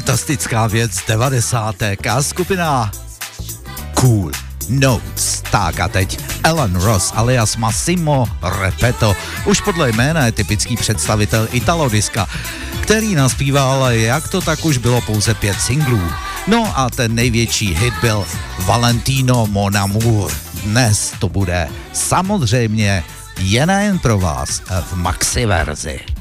fantastická věc 90. skupina Cool Notes. Tak a teď Alan Ross alias Massimo Repetto. Už podle jména je typický představitel Italodiska, který naspíval, jak to tak už bylo, pouze 5 singlů. No a ten největší hit byl Valentino Mon Amour. Dnes to bude samozřejmě jen pro vás v maxi verzi.